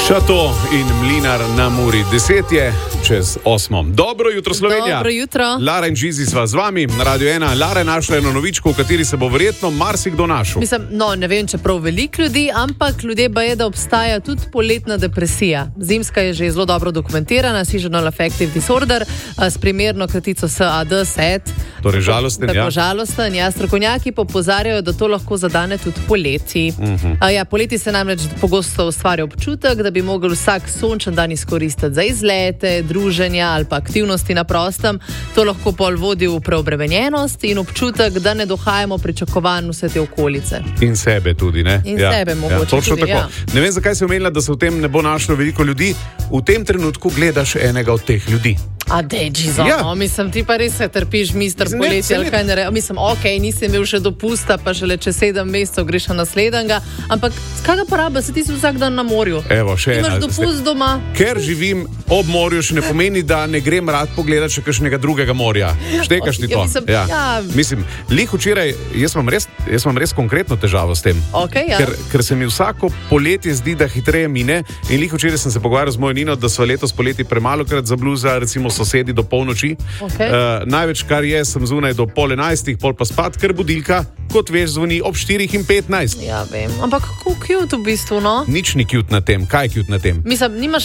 Šato in Mlinar na Muri. 10 je čez 8. Dobro jutro, Slovenija. Dobro jutro. Lara in Žizi sva z vami na Radio 1. Lara je našla eno novičko, v kateri se bo verjetno marsikdo našel. Mislim, ne vem, če prav veliko ljudi, ampak ljudje baje, da obstaja tudi poletna depresija. Zimska je že zelo dobro dokumentirana, seasonal affective disorder, s primerno kratico SAD, SAD. Torej žalosten, ja. Tako žalosten, ja. Strokovnjaki pa opozarjajo, da to lahko zadane tudi poleti. Poleti se namreč pogosto ustvarja občutek, da bi mogel vsak sončen dan izkoristiti za izlete, druženja ali pa aktivnosti na prostem. To lahko pol vodi v preobremenjenost in občutek, da ne dohajamo pričakovanj vse te okolice. In sebe tudi, ne? In sebe mogoče točno tudi, tako. ja. Ne vem, zakaj si omenila, da se v tem ne bo našlo veliko ljudi. V tem trenutku gledaš enega od teh ljudi. A deji za Ja. mislim, ti pa res se trpiš, mister Mislim, poletje, ali ne. kaj ne re. Mislim, nisem imel še dopusta, pa šele čez 7 mesecev greš na naslednjega. Ampak kaj ga poraba, se ti si vsak dan na morju. Evo, še ena. Imaš dopust doma. Ker živim ob morju, še ne pomeni, da ne grem rad pogledati še kakšnega drugega morja. Štekaš ti to? Mislim, lih včeraj, jaz imam res konkretno težavo s tem. Ja. Ker se mi vsako poletje zdi, da hitreje mine. In lih včeraj sem se pogovarjal z mojo Nino, da so letos poleti premalokrat zabluza, recimo sosedi do polnoči. Največ, kar je, sem zunaj do 10:30, pol pa spat, ker budilka, kot veš, zvoni ob 4:15. Ja, vem. Ampak kako cute v bistvu, no? Nič ni cute na tem. Kaj je cute na tem? Mislim, nimaš